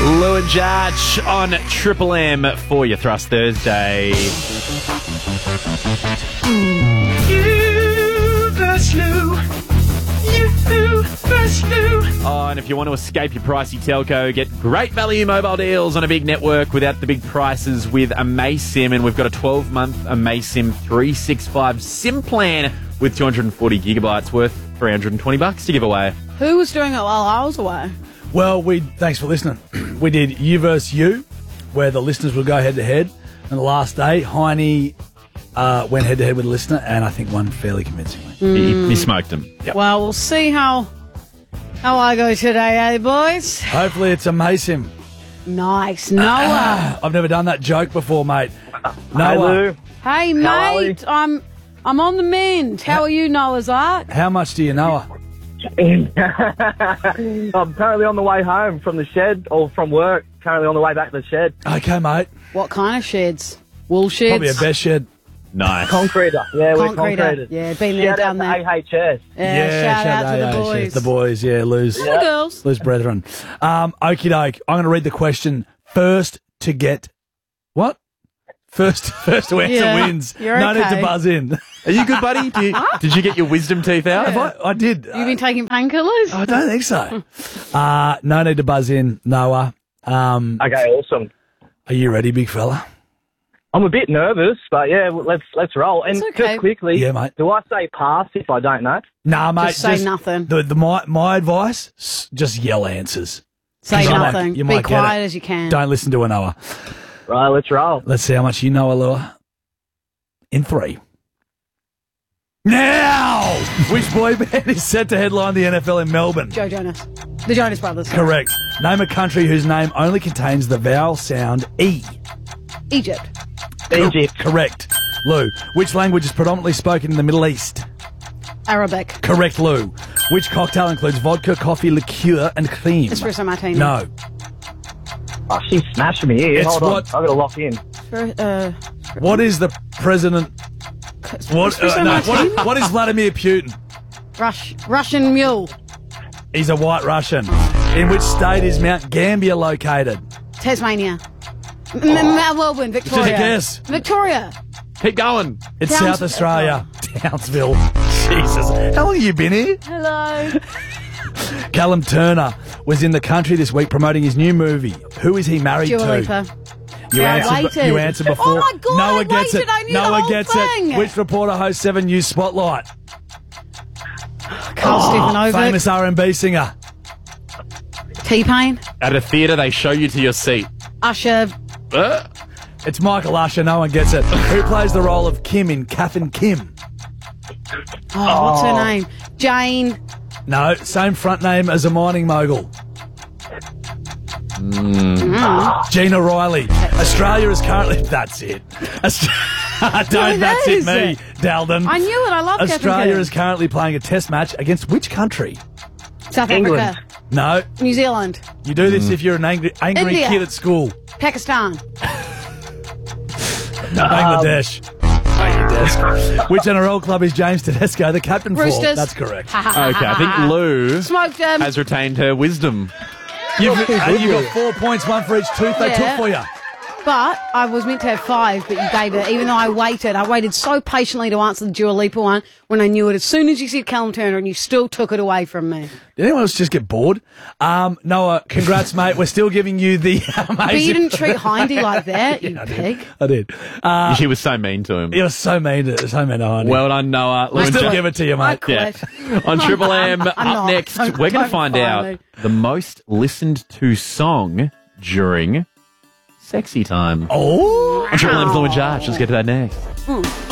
Lou and Jarch on Triple M for your Thrust Thursday. You versus Lou. You versus Lou. Oh, and if you want to escape your pricey telco, get great value mobile deals on a big network without the big prices with Amaysim. And we've got a 12-month Amaysim 365 SIM plan with 240 gigabytes worth $320 to give away. Who was doing it while I was away? Well, thanks for listening. We did You versus You, where the listeners would go head-to-head. And the last day, Heine went head-to-head with the listener, and I think won fairly convincingly. He smoked him. Yep. Well, we'll see how I go today, eh, boys? Hopefully it's Amaysim. Nice. Noah. I've never done that joke before, mate. Hey, Lou. Hey, How are mate. I'm on the mend. How are you, Noah's Ark? How much do you know her? I'm currently on the way home from the shed, or from work, currently on the way back to the shed. Okay, mate. What kind of sheds? Wool sheds? Probably a best shed. Nice. Concreter. Yeah, we're concreters. Yeah, been there, Shout out done to that. AHS. Yeah, shout out to the AHS. boys. The boys, yeah, Lou's. And the girls. Lou's brethren. Okie doke. I'm going to read the question first to get... What? First to answer wins. You're no need okay. to buzz in. Are you good, buddy? Did you get your wisdom teeth out? I did. You've been taking painkillers? I don't think so. No need to buzz in, Noah. Okay, awesome. Are you ready, big fella? I'm a bit nervous, but yeah, let's roll. And It's okay. just quickly, Yeah, mate. do I say pass if I don't know? Nah, mate. Just say nothing. My advice, just yell answers. Say You might- nothing. you Be might get quiet it. as you can. Don't listen to a Noah. Right, let's roll. Let's see how much you know, Alua. In 3. Now! Which boy band is set to headline the NFL in Melbourne? Joe Jonas. The Jonas Brothers. Correct. Name a country whose name only contains the vowel sound E. Egypt. Egypt. Correct. Lou. Which language is predominantly spoken in the Middle East? Arabic. Correct, Lou. Which cocktail includes vodka, coffee, liqueur, and cream? Espresso martini. No. Oh, she's smashing me here. It's Hold on. what- I've got to lock in. What is the president... Espresso martini? What is Vladimir Putin? Russian mule. He's a white Russian. In which state is Mount Gambier located? Tasmania. Melbourne. Victoria. Just a guess. Victoria. Keep going. It's Townsville. South Australia. Townsville. Jesus. How long have you been here? Hello. Callum Turner was in the country this week promoting his new movie. Who is he married Dua to? Lipa. You I answered, waited. you answered before. Oh my God, Noah I gets waited. it. I knew the Noah whole gets thing. it. Which reporter hosts 7 News Spotlight? Carl Stephen Famous R&B singer. T-Pain. At a theatre, they show you to your seat. Usher. It's Michael Usher. No one gets it. Who plays the role of Kim in Kath and Kim? What's her name? Jane. No, same front name as a mining mogul. Gina Riley. Australia is currently... That's it. That's it, is. me, Dalden. I knew it. I love Kath and Australia Kim. is currently playing a test match against which country? South England. Africa. No, New Zealand. you do this if you're an angry India. kid at school. Pakistan. Bangladesh. Bangladesh. Which NRL club is James Tedesco the captain for? Roosters. That's correct. Okay, I think Lou Smoked them. has retained her wisdom. You've got 4 points, one for each tooth they took Yeah. for you. But I was meant to have 5, but you gave it. Even though I waited so patiently to answer the Dua Lipa one when I knew it as soon as you said Callum Turner, and you still took it away from me. Did anyone else just get bored? Noah, congrats, mate. We're still giving you the amazing... But you didn't treat Hindy like that, you pig. I did. She was so mean to him. You're so mean to Hindy. Well done, Noah. We'll Lou and still Jarch- give it to you, I mate. quit. On Triple M, I'm up not. next, Don't- we're going to don't find fire out me. the most listened to song during Sexy Time. Oh! On Triple M's Lou and Jarch. Let's get to that next.